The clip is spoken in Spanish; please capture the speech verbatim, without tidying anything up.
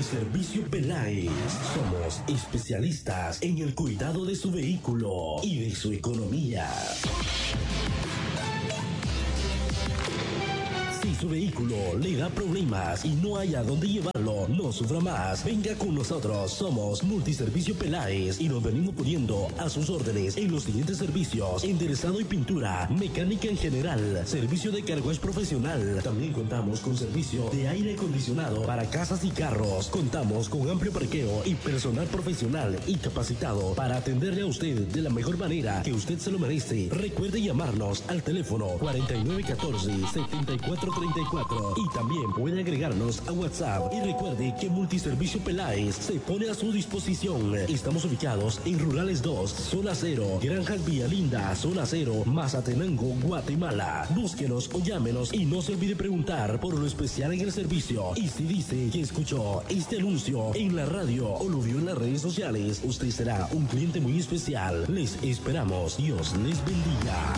Multiservicio Peláez. Somos especialistas en el cuidado de su vehículo y de su economía. Si su vehículo le da problemas y no hay a dónde llevarlo, no sufra más. Venga con nosotros. Somos Multiservicio Peláez y nos venimos poniendo a sus órdenes en los siguientes servicios: enderezado y pintura, mecánica en general, servicio de car wash profesional. También contamos con servicio de aire acondicionado para casas y carros. Contamos con amplio parqueo y personal profesional y capacitado para atenderle a usted de la mejor manera que usted se lo merece. Recuerde llamarnos al teléfono cuarenta y nueve catorce setenta y cuatro treinta y cuatro y también puede agregarnos a WhatsApp. Y recuerde que Multiservicio Peláez se pone a su disposición. Estamos ubicados en Rurales dos, Zona cero, Granjas Villalinda, Zona cero, Mazatenango, Guatemala. Búsquenos o llámenos y no se olvide preguntar por lo especial en el servicio. Y si dice que escuchó este anuncio en la radio o lo vio en las redes sociales, usted será un cliente muy especial. Les esperamos. Dios les bendiga.